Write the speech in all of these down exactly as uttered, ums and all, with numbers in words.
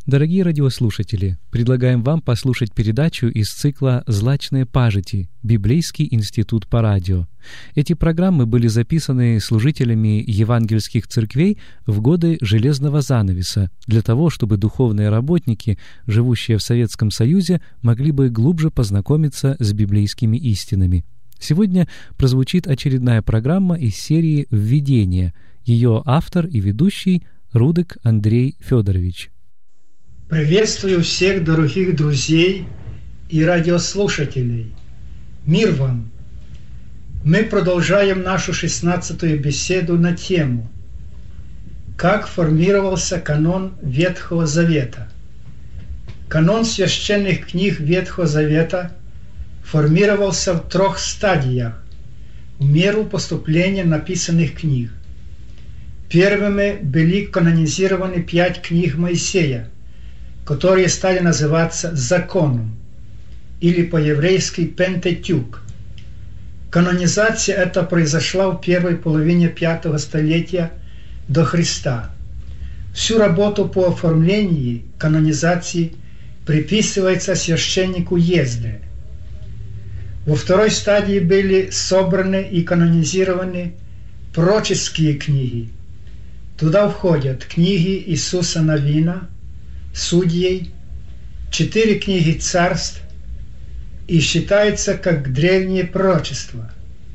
Дорогие радиослушатели, предлагаем вам послушать передачу из цикла «Злачные пажити. Библейский институт по радио». Эти программы были записаны служителями евангельских церквей в годы Железного занавеса для того, чтобы духовные работники, живущие в Советском Союзе, могли бы глубже познакомиться с библейскими истинами. Сегодня прозвучит очередная программа из серии «Введение». Ее автор и ведущий Рудык Андрей Федорович. Приветствую всех дорогих друзей и радиослушателей. Мир вам! Мы продолжаем нашу шестнадцатую беседу на тему «Как формировался канон Ветхого Завета». Канон священных книг Ветхого Завета формировался в трех стадиях в меру поступления написанных книг. Первыми были канонизированы пять книг Моисея, которые стали называться законом, или по-еврейски Пентатюк. Канонизация эта произошла в первой половине пятого столетия до Христа. Всю работу по оформлению канонизации приписывается священнику Ездре. Во второй стадии были собраны и канонизированы пророческие книги. Туда входят книги Иисуса Навина, Судей, четыре книги царств и считается как древние пророчества.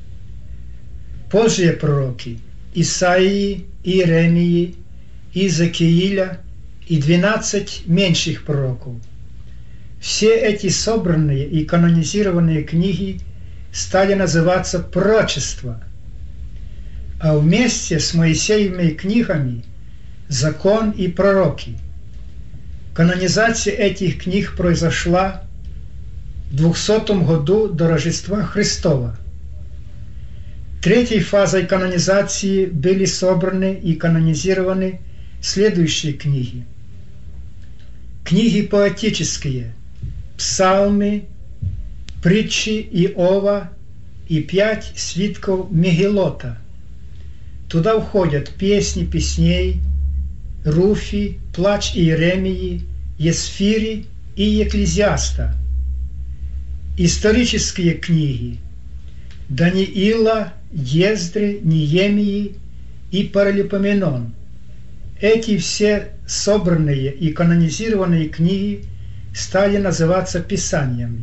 Позже пророки Исаии, Иеремии, Иезекииля и двенадцать меньших пророков. Все эти собранные и канонизированные книги стали называться пророчества, а вместе с Моисеевыми книгами закон и пророки. Канонизация этих книг произошла в двухсотом году до Рождества Христова. Третьей фазой канонизации были собраны и канонизированы следующие книги. Книги поэтические, псалмы, притчи Иова и пять свитков Мегилота. Туда входят песни песней, Руфи, плач Иеремии, Есфири и Екклезиаста. Исторические книги Даниила, Ездры, Неемии и Паралипоменон. Эти все собранные и канонизированные книги стали называться Писаниями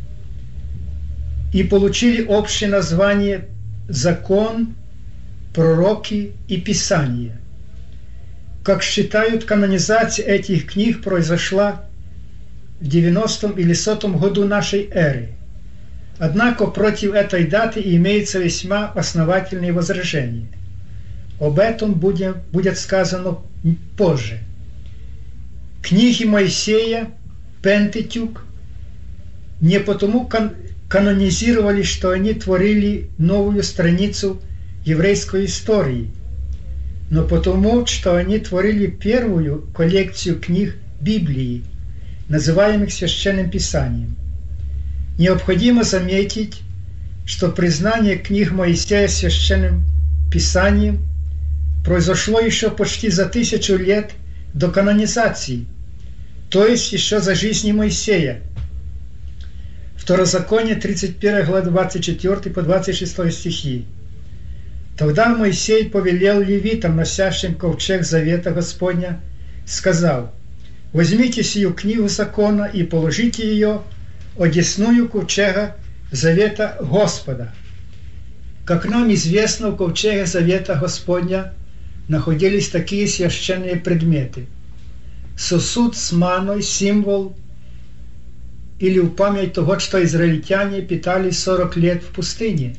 и получили общее название «Закон», «Пророки» и «Писание». Как считают, канонизация этих книг произошла в девяностом или сотом году нашей эры. Однако против этой даты имеется весьма основательные возражения. Об этом будем, будет сказано позже. Книги Моисея, Пентатюк, не потому кан- канонизировали, что они творили новую страницу еврейской истории, но потому, что они творили первую коллекцию книг Библии, называемых Священным Писанием. Необходимо заметить, что признание книг Моисея Священным Писанием произошло еще почти за тысячу лет до канонизации, то есть еще за жизни Моисея. Второзаконие, тридцать первая глава, двадцать четвёртый по двадцать шестой стихи. Тогда Моисей повелел левитам, носящим ковчег завета Господня, сказал: «Возьмите сию книгу закона и положите ее одесную ковчега завета Господа». Как нам известно, в ковчеге завета Господня находились такие священные предметы: сосуд с маной, символ или в память того, что израильтяне питались сорок лет в пустыне;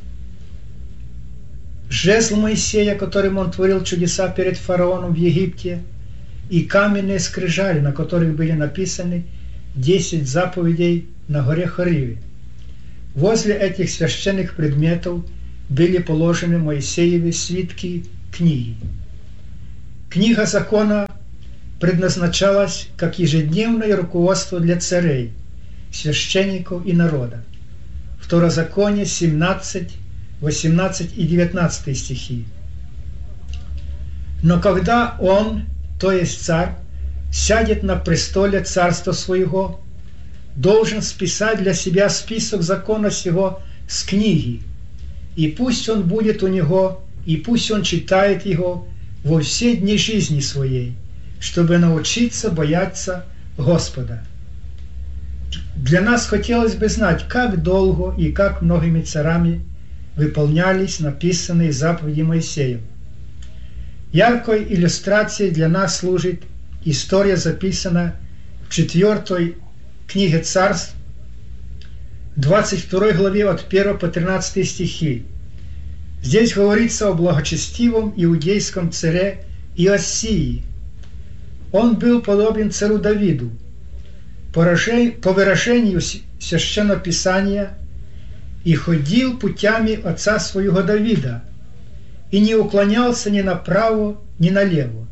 жезл Моисея, которым он творил чудеса перед фараоном в Египте, и каменные скрижали, на которых были написаны десять заповедей на горе Хориве. Возле этих священных предметов были положены Моисеевы свитки книги. Книга закона предназначалась как ежедневное руководство для царей, священников и народа. Второзаконие семнадцать, восемнадцать и девятнадцатый стихи. Но когда он, то есть царь, сядет на престоле царства своего, должен списать для себя список закона сего с книги, и пусть он будет у него, и пусть он читает его во все дни жизни своей, чтобы научиться бояться Господа. Для нас хотелось бы знать, как долго и как многими царами выполнялись написанные заповеди Моисеем. Яркой иллюстрацией для нас служит история, записана в четвертой книге Царств, двадцать второй главе от первого по тринадцатый стихи. Здесь говорится о благочестивом иудейском царе Иосии. Он был подобен царю Давиду. По выражению Священного Писания, и ходил путями отца своего Давида, и не уклонялся ни направо, ни налево.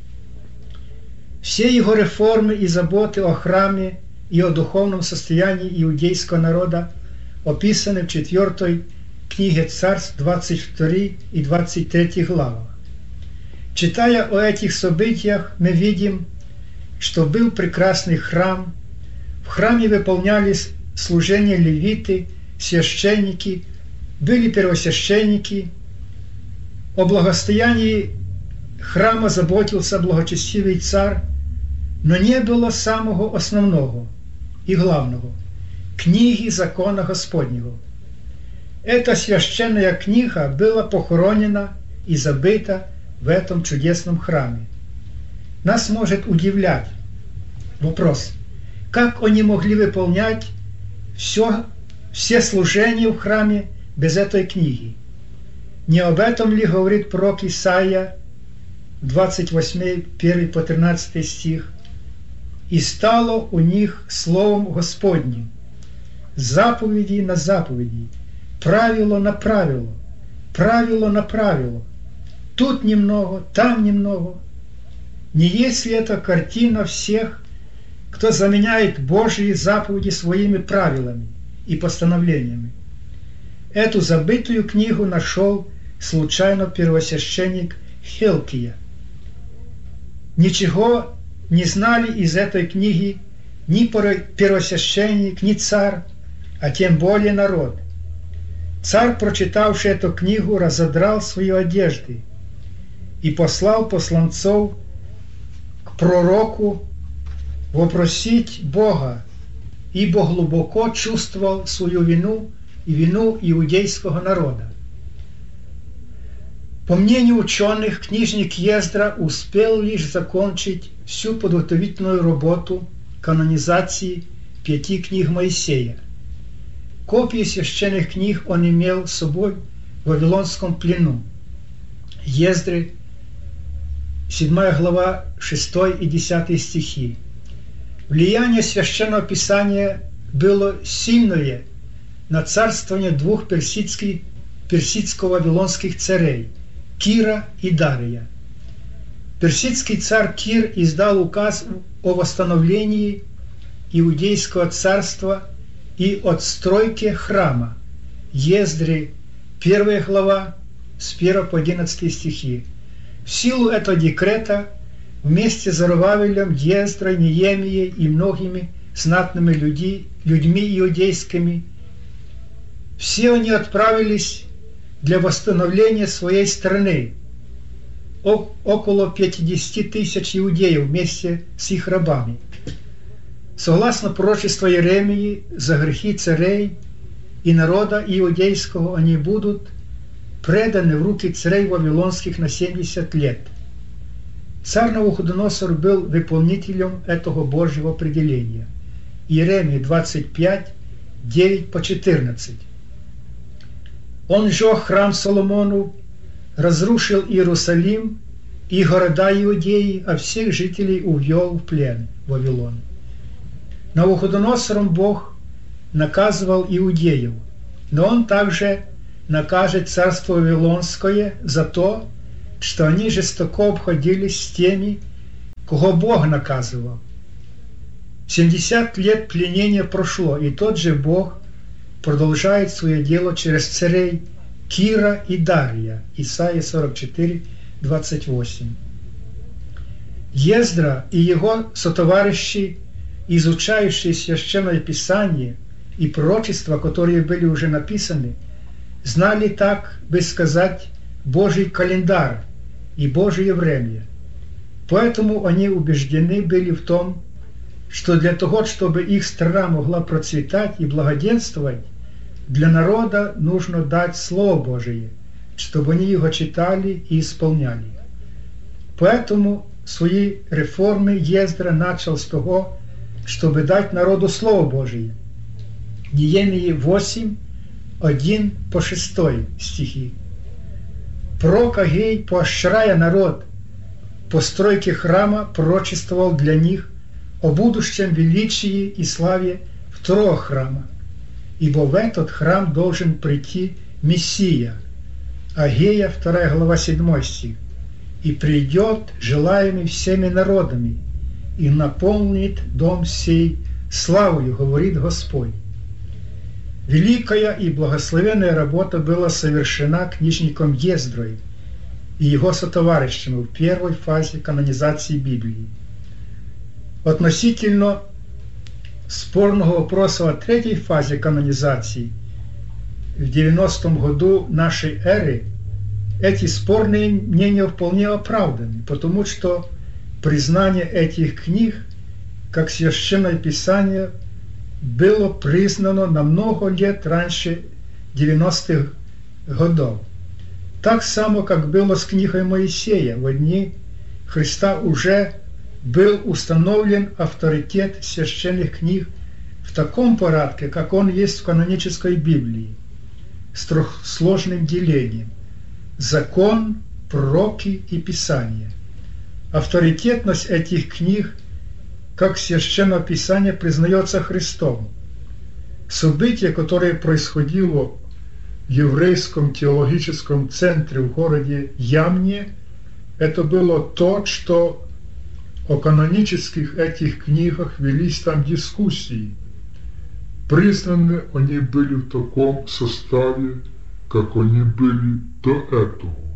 Все его реформы и заботы о храме и о духовном состоянии иудейского народа описаны в четвертой книге Царств, двадцать второй и двадцать третьей главах. Читая о этих событиях, мы видим, что был прекрасный храм. В храме выполнялись служения левиты, священники, были первосвященники. О благостоянии храма заботился благочестивый царь, но не было самого основного и главного – книги закона Господнего. Эта священная книга была похоронена и забыта в этом чудесном храме. Нас может удивлять вопрос, как они могли выполнять все, все служения в храме без этой книги. Не об этом ли говорит пророк Исаия, двадцать восьмой, первый по тринадцатый стих? «И стало у них словом Господним, заповеди на заповеди, правило на правило, правило на правило, тут немного, там немного». Не есть ли это картина всех, кто заменяет Божьи заповеди своими правилами и постановлениями? Эту забытую книгу нашел случайно первосвященник Хилкия. Ничего не знали из этой книги ни первосвященник, ни царь, а тем более народ. Царь, прочитавший эту книгу, разодрал свои одежды и послал посланцов к пророку вопросить Бога, ибо глубоко чувствовал свою вину и вину иудейского народа. По мнению ученых, книжник Ездра успел лишь закончить всю подготовительную работу канонизации пяти книг Моисея. Копии священных книг он имел с собой в Вавилонском плену. Ездры, седьмая глава, шестой и десятый стихи. Влияние Священного Писания было сильное на царствование двух персидских, персидско-вавилонских царей – Кира и Дария. Персидский царь Кир издал указ о восстановлении Иудейского царства и отстройке храма. Ездры, первая глава, с первого по одиннадцатый стихи. В силу этого декрета вместе с Зоровавелем, Ездрой, Неемией и многими знатными люди, людьми иудейскими все они отправились для восстановления своей страны. О, около пятьдесят тысяч иудеев вместе с их рабами. Согласно пророчеству Иеремии, за грехи царей и народа иудейского они будут преданы в руки царей вавилонских на семьдесят лет. Царь Навуходоносор был выполнителем этого Божьего определения. Иеремия двадцать пять, девять по четырнадцать. Он сжег храм Соломону, разрушил Иерусалим и города Иудеи, а всех жителей увел в плен в Вавилон. Навуходоносором Бог наказывал иудеев, но он также накажет царство Вавилонское за то, что они жестоко обходились с теми, кого Бог наказывал. семьдесят лет пленения прошло, и тот же Бог продолжает свое дело через царей Кира и Дария. Исайя сорок четыре, двадцать восемь. Ездра и его сотоварищи, изучающие Священное Писание и пророчества, которые были уже написаны, знали, так бы сказать, Божий календарь и Божие время. Поэтому они убеждены были в том, что для того, чтобы их страна могла процветать и благоденствовать, для народа нужно дать Слово Божие, чтобы они его читали и исполняли. Поэтому свои реформы Ездра начал с того, чтобы дать народу Слово Божие. Неемии восемь, один по шестой стихи. Пророк Агей, поощряя народ постройки храма, пророчествовал для них о будущем величии и славе второго храма, ибо в этот храм должен прийти Мессия. Агея, вторая глава, седьмой стих. «И придет, желаемый всеми народами, и наполнит дом сей славою, говорит Господь». Великая и благословенная работа была совершена книжником Ездрой и его сотоварищами в первой фазе канонизации Библии. Относительно спорного вопроса о третьей фазе канонизации в девяностом году нашей эры, эти спорные мнения вполне оправданы, потому что признание этих книг как Священное Писание было признано на много лет раньше девяностых годов. Так само, как было с книгой Моисея. В дни Христа уже был установлен авторитет священных книг в таком порядке, как он есть в канонической Библии, с трехсложным делением: закон, пророки и Писание. Авторитетность этих книг как Священного Писания признается Христом. Событие, которое происходило в еврейском теологическом центре в городе Ямне, это было то, что о канонических этих книгах велись там дискуссии. Признаны они были в таком составе, как они были до этого.